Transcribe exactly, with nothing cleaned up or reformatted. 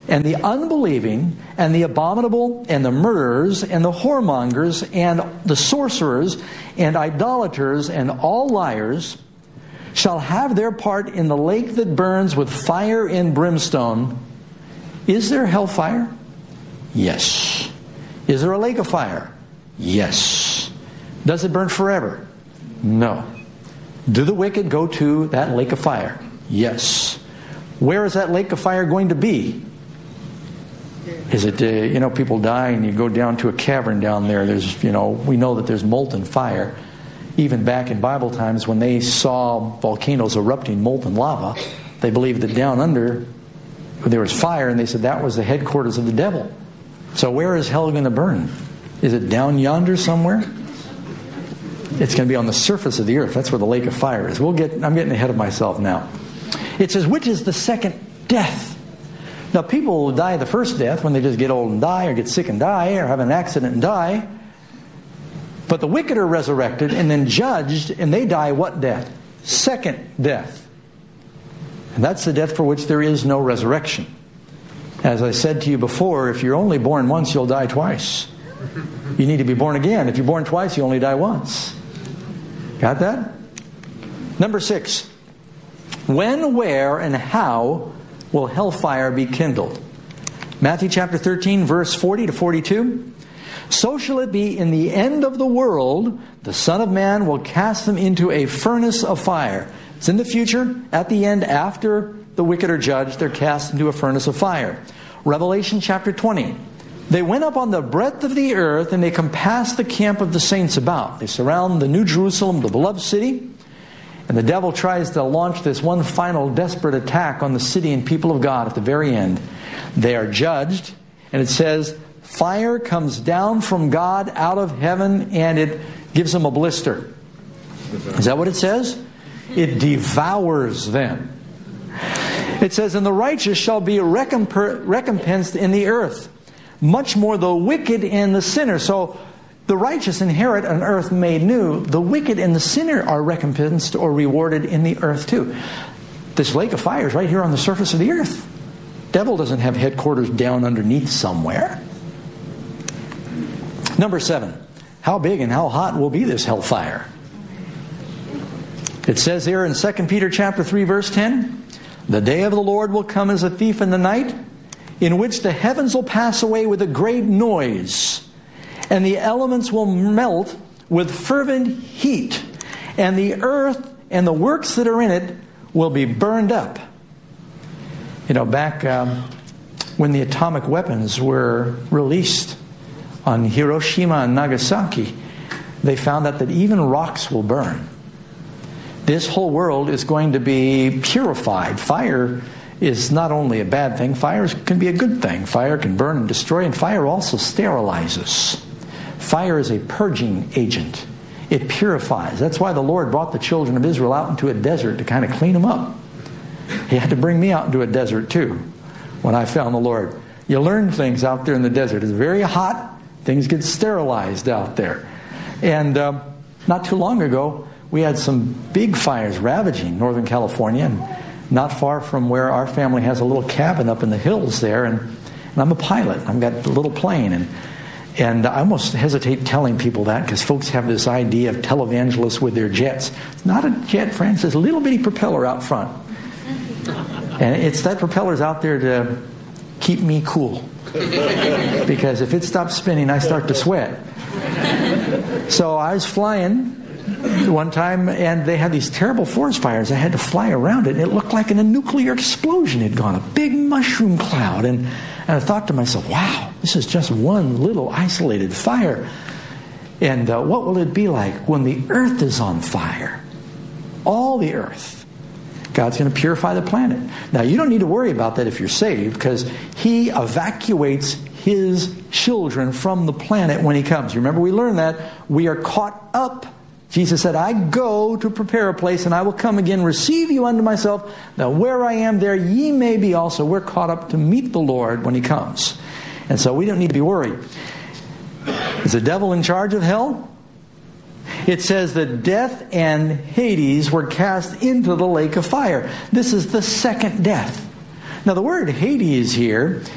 and the unbelieving, and the abominable, and the murderers, and the whoremongers, and the sorcerers, and idolaters, and all liars shall have their part in the lake that burns with fire and brimstone. Is there hellfire? Yes. Is there a lake of fire? Yes. Does it burn forever? No. Do the wicked go to that lake of fire? Yes. Where is that lake of fire going to be? Is it, uh, you know, people die and you go down to a cavern down there. There's, you know, we know that there's molten fire. Even back in Bible times when they saw volcanoes erupting molten lava, they believed that down under there was fire, and they said that was the headquarters of the devil. So where is hell going to burn? Is it down yonder somewhere? It's going to be on the surface of the earth. That's where the lake of fire is. We'll get. I'm getting ahead of myself now. It says, which is the second death? Now, people will die the first death when they just get old and die, or get sick and die, or have an accident and die. But the wicked are resurrected and then judged, and they die what death? Second death. And that's the death for which there is no resurrection. As I said to you before, if you're only born once, you'll die twice. You need to be born again. If you're born twice, you only die once. Got that? Number six. When, where, and how will hellfire be kindled? Matthew chapter thirteen, verse forty to forty-two. So shall it be in the end of the world, the Son of Man will cast them into a furnace of fire. It's in the future, at the end, after the wicked are judged, they're cast into a furnace of fire. Revelation chapter twenty. They went up on the breadth of the earth, and they compassed the camp of the saints about. They surround the New Jerusalem, the beloved city. And the devil tries to launch this one final desperate attack on the city and people of God at the very end. They are judged, and it says, fire comes down from God out of heaven, and it gives them a blister. Is that what it says? It devours them. It says, and the righteous shall be recomp- recompensed in the earth, much more the wicked and the sinner. So the righteous inherit an earth made new. The wicked and the sinner are recompensed or rewarded in the earth too. This lake of fire is right here on the surface of the earth. Devil doesn't have headquarters down underneath somewhere. Number seven. How big and how hot will be this hellfire? It says here in Second Peter chapter three, verse ten, the day of the Lord will come as a thief in the night, in which the heavens will pass away with a great noise, and the elements will melt with fervent heat, and the earth and the works that are in it will be burned up. You know, back um, when the atomic weapons were released on Hiroshima and Nagasaki, they found out that even rocks will burn. This whole world is going to be purified. Fire is not only a bad thing, fire can be a good thing. Fire can burn and destroy, and fire also sterilizes. Fire is a purging agent. It purifies. That's why the Lord brought the children of Israel out into a desert to kind of clean them up. He had to bring me out into a desert too when I found the Lord. You learn things out there in the desert. It's very hot. Things get sterilized out there. And uh, not too long ago, we had some big fires ravaging Northern California, and not far from where our family has a little cabin up in the hills there. And, and I'm a pilot. I've got a little plane. And And I almost hesitate telling people that because folks have this idea of televangelists with their jets. It's not a jet, friends. It's a little bitty propeller out front. And it's that propeller's out there to keep me cool. Because if it stops spinning, I start to sweat. So I was flying one time, and they had these terrible forest fires. I had to fly around it, and it looked like a nuclear explosion had gone, a big mushroom cloud. And, and I thought to myself, wow, this is just one little isolated fire. And uh, what will it be like when the earth is on fire? All the earth. God's going to purify the planet. Now, you don't need to worry about that if you're saved, because He evacuates His children from the planet when He comes. You remember we learned that. We are caught up. Jesus said, I go to prepare a place, and I will come again, receive you unto myself. Now, where I am, there ye may be also. We're caught up to meet the Lord when He comes. And so we don't need to be worried. Is the devil in charge of hell? It says that death and Hades were cast into the lake of fire. This is the second death. Now, the word Hades here